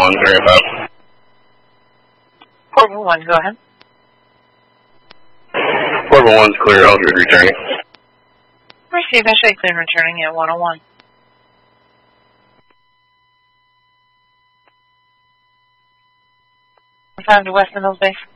1, verify. Port 1, go ahead. Port 1's clear, all good returning. Receive, I say clear returning at 101. Time to West Mills Base.